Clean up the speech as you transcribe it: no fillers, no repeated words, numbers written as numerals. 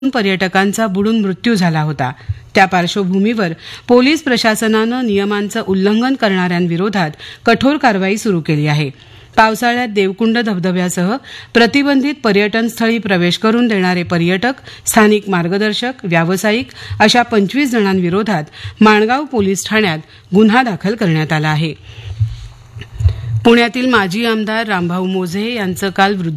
पर्यटकांचा बुडून मृत्यू झाला होता. त्या पार्श्वभूमीवर पोलीस प्रशासनानं नियमांचं उल्लंघन करणाऱ्यांविरोधात कठोर कारवाई सुरू केली आहे. पावसाळ्यात देवकुंड धबधब्यासह प्रतिबंधित पर्यटनस्थळी प्रवेश करून देणारे पर्यटक, स्थानिक मार्गदर्शक, व्यावसायिक अशा 25 जणांविरोधात माणगाव पोलीस ठाण्यात गुन्हा दाखल करण्यात आला आहे. पुण्यातील माजी आमदार रामभाऊ मोझे यांचं काल